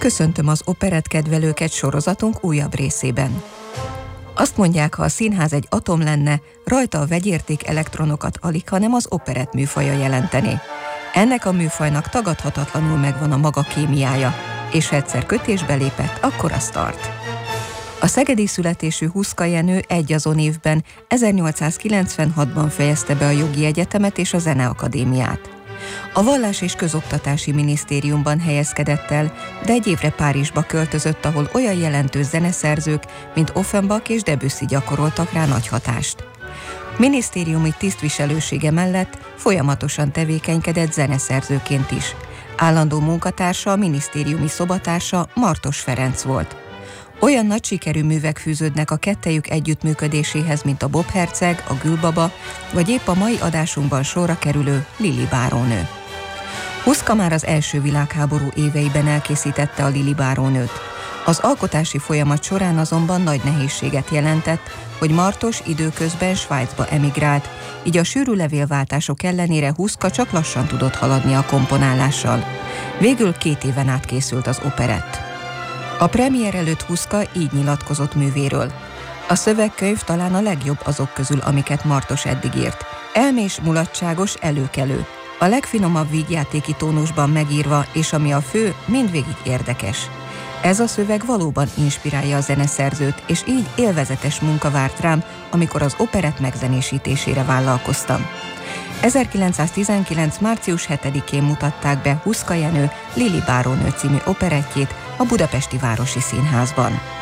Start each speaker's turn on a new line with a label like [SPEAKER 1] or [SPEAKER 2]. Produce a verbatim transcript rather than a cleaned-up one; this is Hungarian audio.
[SPEAKER 1] Köszöntöm az operettkedvelőket sorozatunk újabb részében. Azt mondják, ha a színház egy atom lenne, rajta a vegyérték elektronokat alig, hanem az operett műfaja jelenteni. Ennek a műfajnak tagadhatatlanul megvan a maga kémiája, és ha egyszer kötésbe lépett, akkor az tart. A szegedi születésű Huszka Jenő egyazon évben, ezernyolcszázkilencvenhatban fejezte be a jogi egyetemet és a zeneakadémiát. A Vallás- és Közoktatási Minisztériumban helyezkedett el, de egy évre Párizsba költözött, ahol olyan jelentős zeneszerzők, mint Offenbach és Debussy gyakoroltak rá nagy hatást. Minisztériumi tisztviselősége mellett folyamatosan tevékenykedett zeneszerzőként is. Állandó munkatársa, a minisztériumi szobatársa Martos Ferenc volt. Olyan nagy sikerű művek fűződnek a kettejük együttműködéséhez, mint a Bob Herceg, a Gülbaba, vagy épp a mai adásunkban sorra kerülő Lili bárónő. Huszka már az első világháború éveiben elkészítette a Lili bárónőt. Az alkotási folyamat során azonban nagy nehézséget jelentett, hogy Martos időközben Svájcba emigrált, így a sűrű levélváltások ellenére Huszka csak lassan tudott haladni a komponálással. Végül két éven át készült az operett. A premier előtt Huszka így nyilatkozott művéről. A szövegkönyv talán a legjobb azok közül, amiket Martos eddig írt. Elmés, mulatságos, előkelő. A legfinomabb vígjátéki tónusban megírva, és ami a fő, mindvégig érdekes. Ez a szöveg valóban inspirálja a zeneszerzőt, és így élvezetes munka várt rám, amikor az operett megzenésítésére vállalkoztam. ezerkilencszáztizenkilenc. március hetedikén mutatták be Huszka Jenő Lili bárónő című operettjét a Budapesti Városi Színházban.